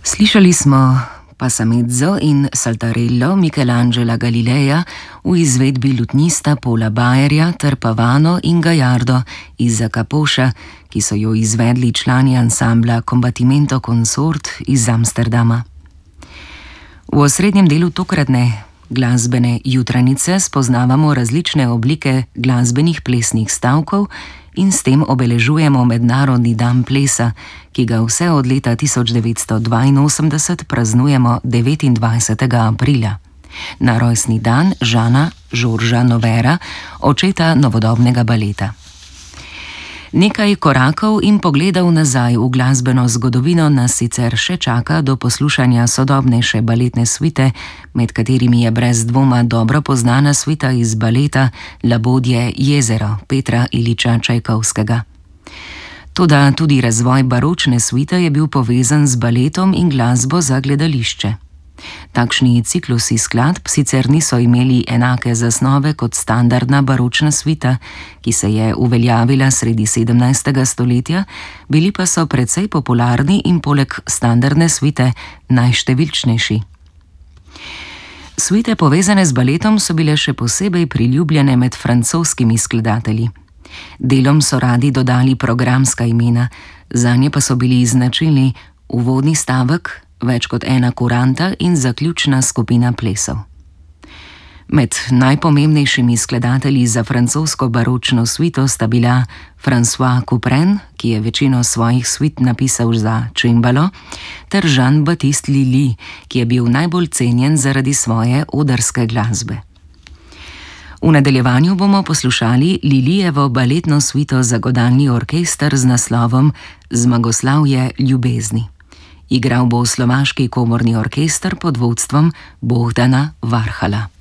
Slišali smo Passamezzo in Saltarello Michelangela Galileja v izvedbi lutnista Paula Bayerja ter Pavano in Gallardo iz Zacapoša, ki so jo izvedli člani ansambla Combattimento Consort iz Amsterdama. V osrednjem delu tokratne glasbene jutranice spoznavamo različne oblike glasbenih plesnih stavkov in s tem obeležujemo Mednarodni dan plesa, ki ga vse od leta 1982 praznujemo 29. aprila, na rojstni dan Žana Žorža Novera, očeta novodobnega baleta. Nekaj korakov in pogledov nazaj v glasbeno zgodovino nas sicer še čaka do poslušanja sodobnejše baletne suite, med katerimi je brez dvoma dobro poznana suita iz baleta Labodje jezero Petra Iliča Čajkovskega. Toda tudi razvoj baročne suite je bil povezan z baletom in glasbo za gledališče. Takšni ciklusi skladb sicer niso imeli enake zasnove kot standardna baročna suita, ki se je uveljavila sredi 17. stoletja, bili pa so precej popularni in poleg standardne suite najštevilčnejši. Suite povezane z baletom so bile še posebej priljubljene med francoskimi skladatelji. Delom so radi dodali programska imena, zanje pa so bili značilni uvodni stavek, več kot ena kuranta in zaključna skupina plesov. Med najpomembnejšimi skladatelji za francosko baročno suito sta bila François Couperin, ki je večino svojih suit napisal za cembalo, ter Jean-Baptiste Lully, ki je bil najbolj cenjen zaradi svoje odrske glasbe. V nadaljevanju bomo poslušali Lullyjevo baletno suito za godalni orkester z naslovom Zmagoslavje ljubezni. Igral bo slovaški komorni orkester pod vodstvom Bohdana Varhala.